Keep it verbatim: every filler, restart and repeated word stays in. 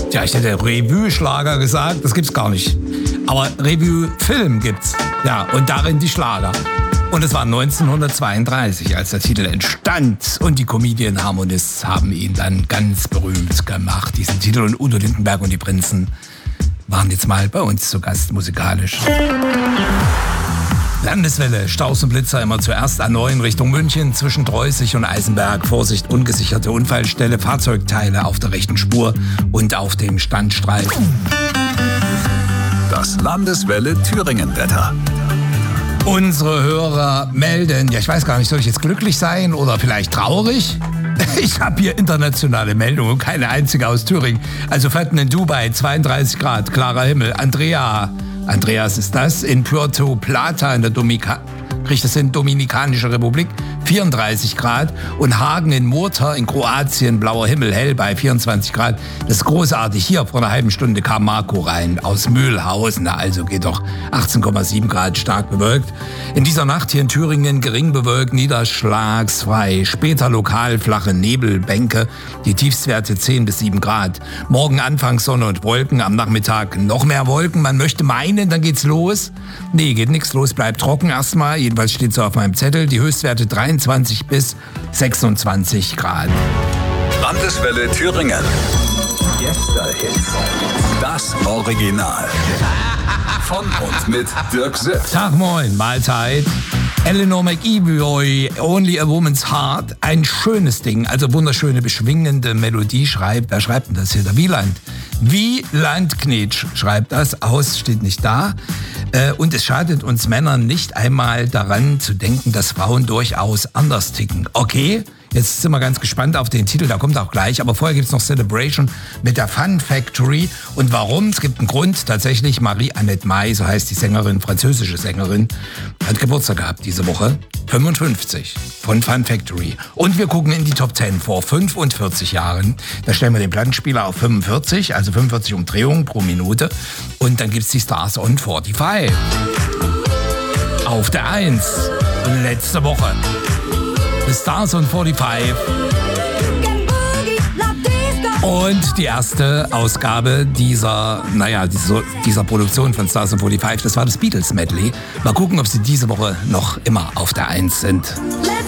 Ja, ich hätte Revue-Schlager gesagt, das gibt's gar nicht. Aber Revue-Film gibt's. Ja, und darin die Schlager. Und es war neunzehnhundertzweiunddreißig, als der Titel entstand. Und die Comedian Harmonists haben ihn dann ganz berühmt gemacht, diesen Titel. Und Udo Lindenberg und die Prinzen waren jetzt mal bei uns zu Gast musikalisch. Landeswelle, Staus und Blitzer immer zuerst A neun Richtung München zwischen Dreußig und Eisenberg. Vorsicht, ungesicherte Unfallstelle, Fahrzeugteile auf der rechten Spur und auf dem Standstreifen. Das Landeswelle Thüringen-Wetter. Unsere Hörer melden, ja ich weiß gar nicht, soll ich jetzt glücklich sein oder vielleicht traurig? Ich habe hier internationale Meldungen, keine einzige aus Thüringen. Also Fetten in Dubai, zweiunddreißig Grad, klarer Himmel. Andrea, Andreas ist das, in Puerto Plata in der Dominika, kriegt das in Dominikanische Republik, vierunddreißig Grad. Und Hagen in Murter in Kroatien, blauer Himmel, hell bei vierundzwanzig Grad. Das ist großartig. Hier vor einer halben Stunde kam Marco rein aus Mühlhausen. Also geht doch achtzehn Komma sieben Grad, stark bewölkt. In dieser Nacht hier in Thüringen gering bewölkt, niederschlagsfrei. Später lokal flache Nebelbänke, die Tiefstwerte zehn bis sieben Grad. Morgen anfangs Sonne und Wolken, am Nachmittag noch mehr Wolken. Man möchte meinen, dann geht's los. Nee, geht nichts los, bleibt trocken erstmal. Jedenfalls steht so auf meinem Zettel. Die Höchstwerte dreiundzwanzig bis sechsundzwanzig Grad. Landeswelle Thüringen. Gästehits. Das Original. Von und mit Dirk Sipp. Tag moin, Mahlzeit. Eleanor McEvoy, Only a Woman's Heart. Ein schönes Ding, also wunderschöne, beschwingende Melodie schreibt. Wer schreibt denn das hier? Der Wieland. Wieland Knetsch schreibt das. Aus steht nicht da. Und es schadet uns Männern nicht einmal daran zu denken, dass Frauen durchaus anders ticken. Okay, jetzt sind wir ganz gespannt auf den Titel, der kommt auch gleich. Aber vorher gibt's noch Celebration mit der Fun Factory. Und warum? Es gibt einen Grund. Tatsächlich, Marie-Annette May, so heißt die Sängerin, französische Sängerin, hat Geburtstag gehabt diese Woche. fünfundfünfzig von Fun Factory. Und wir gucken in die Top zehn vor fünfundvierzig Jahren. Da stellen wir den Plattenspieler auf fünfundvierzig, also fünfundvierzig Umdrehungen pro Minute. Und dann gibt's die Stars on fünfundvierzig. Auf der eins. Letzte Woche. The Stars on fünfundvierzig. Und die erste Ausgabe dieser, naja, dieser, dieser Produktion von Stars on fünfundvierzig, das war das Beatles Medley. Mal gucken, ob sie diese Woche noch immer auf der eins sind. Let's